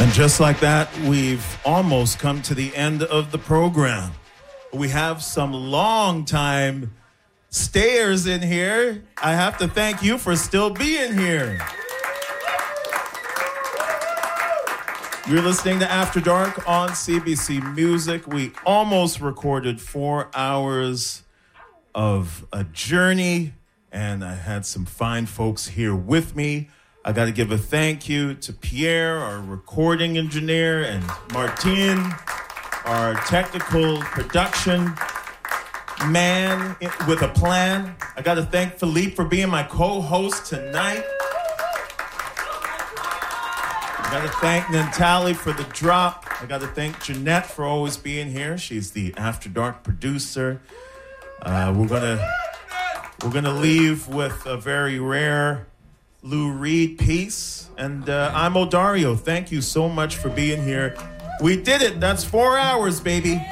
Just like that, we've almost come to the end of the program. We have some long-time stayers in here. I have to thank you for still being here. You're listening to After Dark on CBC Music. We almost recorded 4 hours of a journey, and I had some fine folks here with me. I got to give a thank you to Pierre, our recording engineer, and Martin, our technical production man with a plan. I got to thank Philippe for being my co-host tonight. I got to thank Nantali for the drop. I got to thank Jeanette for always being here. She's the After Dark producer. We're gonna leave with a very rare Lou Reed piece. And I'm Odario. Thank you so much for being here. We did it. That's 4 hours, baby.